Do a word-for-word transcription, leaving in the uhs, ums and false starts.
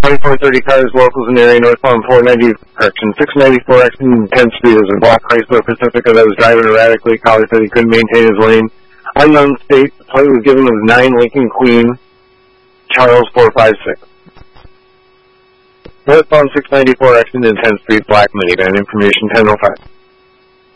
twenty-four thirty cars, locals in the area, northbound four ninety, correction, six ninety-four, exiting tenth Street is a black Chrysler Pacifica that was driving erratically. Caller said he couldn't maintain his lane. Unknown state, the plate was given as nine Lincoln Queen, Charles four five six. Northbound six ninety-four, exiting tenth Street, black minivan, information ten oh five.